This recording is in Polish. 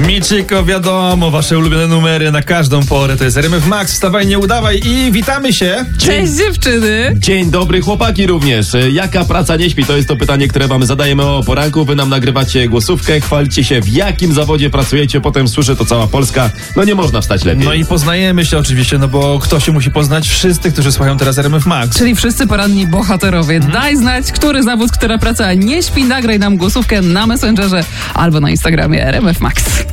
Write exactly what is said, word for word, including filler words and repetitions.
Miczyko, wiadomo, wasze ulubione numery na każdą porę. To jest R M F Max, wstawaj, nie udawaj i witamy się. Cześć dziewczyny. Dzień dobry, chłopaki również. Jaka praca nie śpi? To jest to pytanie, które wam zadajemy o poranku. Wy nam nagrywacie głosówkę, chwalicie się, w jakim zawodzie pracujecie, potem słyszy to cała Polska. No nie można wstać lepiej. No i poznajemy się oczywiście, no bo kto się musi poznać? Wszyscy, którzy słuchają teraz R M F Max. Czyli wszyscy poranni bohaterowie. Mhm. Daj znać, który zawód, która praca nie śpi. Nagraj nam głosówkę na Messengerze albo na Instagramie R M F Max.